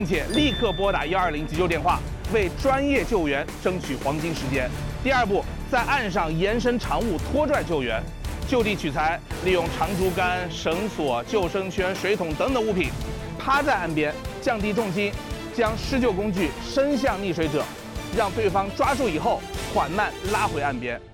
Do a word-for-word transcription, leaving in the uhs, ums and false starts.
并且立刻拨打一二零急救电话，为专业救援争取黄金时间。第二步，在岸上延伸长物拖拽救援，就地取材，利用长竹竿、绳索、救生圈、水桶等等物品，趴在岸边，降低重心，将施救工具伸向溺水者，让对方抓住以后缓慢拉回岸边。